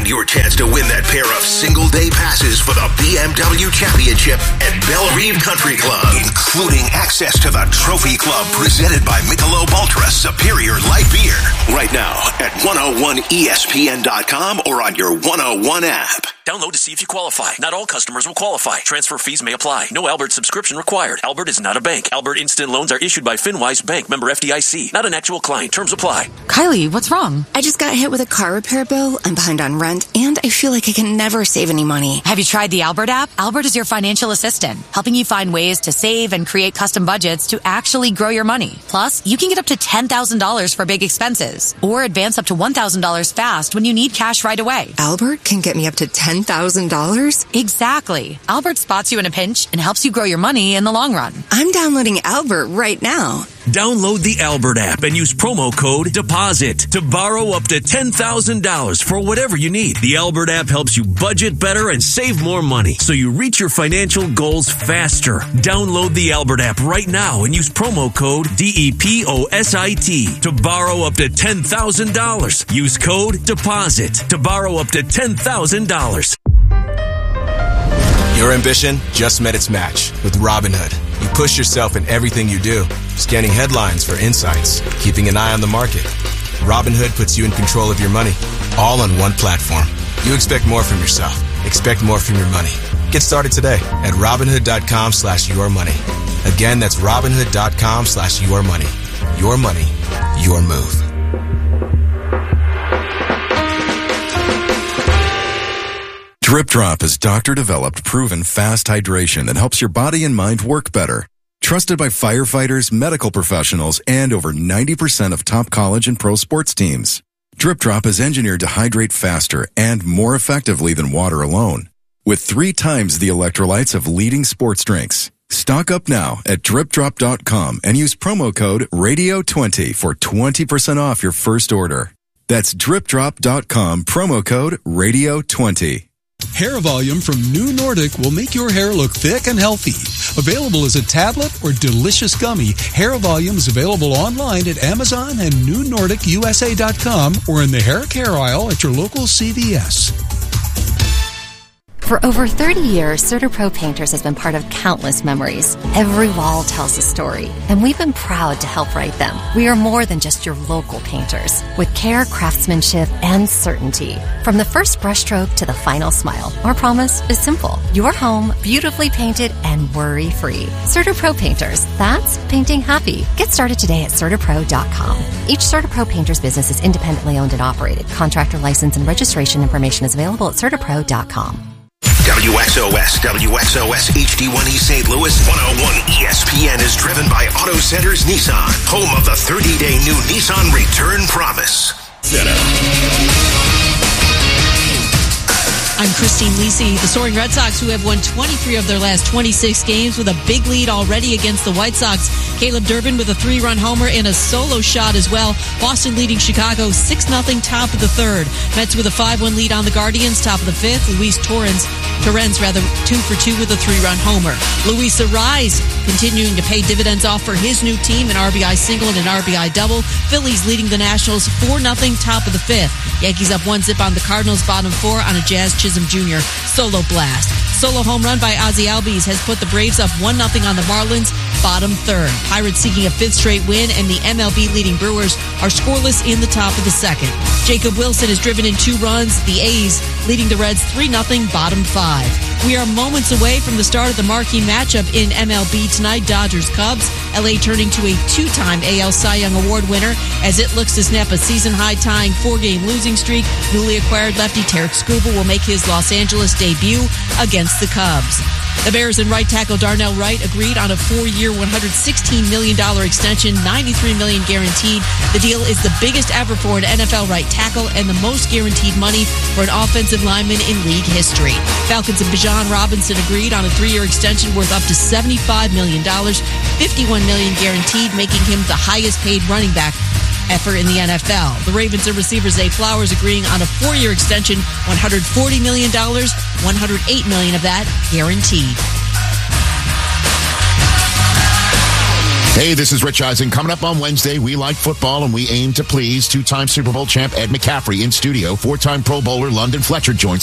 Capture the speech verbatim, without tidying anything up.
your chance to win that pair of single-day passes for the B M W Championship at Bellerive Country Club, including access to the Trophy Club presented by Michelob Ultra Superior Light Beer. Right now at one oh one E S P N dot com or on your one oh one app. Download to see if you qualify. Not all customers will qualify. Transfer fees may apply. No Albert subscription required. Albert is not a bank. Albert Instant Loans are issued by FinWise Bank, member F D I C. Not an actual client. Terms apply. Kylie, what's wrong? I just got hit with a car repair bill. I'm behind on rent, and I feel like I can never save any money. Have you tried the Albert app? Albert is your financial assistant, helping you find ways to save and create custom budgets to actually grow your money. Plus, you can get up to ten thousand dollars for big expenses, or advance up to one thousand dollars fast when you need cash right away. Albert can get me up to ten thousand dollars? Exactly. Albert spots you in a pinch and helps you grow your money in the long run. I'm downloading Albert right now. Download the Albert app and use promo code DEPOSIT to borrow up to ten thousand dollars for whatever you need. The Albert app helps you budget better and save more money so you reach your financial goals faster. Download the Albert app right now and use promo code D E P O S I T to borrow up to ten thousand dollars. Use code DEPOSIT to borrow up to ten thousand dollars. Your ambition just met its match with Robinhood. You push yourself in everything you do, scanning headlines for insights, keeping an eye on the market. Robinhood puts you in control of your money, all on one platform. You expect more from yourself. Expect more from your money. Get started today at Robinhood.com slash your money. Again, that's Robinhood.com slash your money. Your money, your move. Drip Drop is doctor-developed, proven fast hydration that helps your body and mind work better. Trusted by firefighters, medical professionals, and over ninety percent of top college and pro sports teams. Drip Drop is engineered to hydrate faster and more effectively than water alone, with three times the electrolytes of leading sports drinks. Stock up now at drip drop dot com and use promo code radio twenty for twenty percent off your first order. That's drip drop dot com, promo code radio twenty. Hair Volume from New Nordic will make your hair look thick and healthy. Available as a tablet or delicious gummy, Hair Volume is available online at Amazon and new nordic U S A dot com or in the hair care aisle at your local C V S. For over thirty years, CertaPro Painters has been part of countless memories. Every wall tells a story, and we've been proud to help write them. We are more than just your local painters, with care, craftsmanship, and certainty. From the first brushstroke to the final smile, our promise is simple. Your home, beautifully painted and worry-free. CertaPro Painters, that's painting happy. Get started today at Certa Pro dot com. Each CertaPro Painters business is independently owned and operated. Contractor license and registration information is available at Certa Pro dot com. W X O S, W X O S H D one E Saint Louis, one oh one E S P N is driven by Auto Centers Nissan, home of the thirty-day new Nissan Return Promise. I'm Christine Lisi. The Soaring Red Sox, who have won twenty-three of their last twenty-six games with a big lead already against the White Sox. Caleb Durbin with a three-run homer and a solo shot as well. Boston leading Chicago six nothing top of the third. Mets with a five one lead on the Guardians, top of the fifth. Luis Torrens, Torrens rather, two for two with a three-run homer. Luis Arraez continuing to pay dividends off for his new team, an R B I single and an R B I double. Phillies leading the Nationals four nothing top of the fifth. Yankees up one zip on the Cardinals, bottom four on a Jazz Chisholm Junior solo blast. Solo home run by Ozzie Albies has put the Braves up one nothing on the Marlins, bottom third. Pirates seeking a fifth straight win, and the M L B leading Brewers are scoreless in the top of the second. Jacob Wilson has driven in two runs. The A's leading the Reds three nothing, bottom five. We are moments away from the start of the marquee matchup in M L B tonight, Dodgers-Cubs. L A turning to a two-time A L Cy Young Award winner as it looks to snap a season-high tying four-game losing streak. Newly acquired lefty Tarek Skubal will make his Los Angeles debut against the Cubs. The Bears and right tackle Darnell Wright agreed on a four-year, one hundred sixteen million dollars extension, ninety-three million dollars guaranteed. The deal is the biggest ever for an N F L right tackle and the most guaranteed money for an offensive lineman in league history. Falcons and Bijan Robinson agreed on a three-year extension worth up to seventy-five million dollars, fifty-one million dollars guaranteed, making him the highest-paid running back ever in the N F L. The Ravens and receiver Zay Flowers agreeing on a four-year extension, one hundred forty million dollars, one hundred eight million dollars of that guaranteed. Hey, this is Rich Eisen. Coming up on Wednesday, we like football and we aim to please two-time Super Bowl champ Ed McCaffrey in studio. Four-time Pro Bowler London Fletcher joins